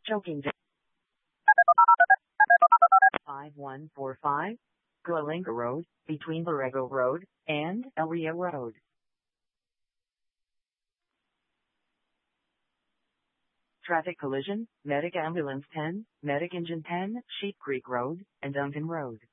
Choking. 5145. Glalinga Road, between Borrego Road and El Rio Road. Traffic collision, Medic Ambulance 10, Medic Engine 10, Sheep Creek Road, and Duncan Road.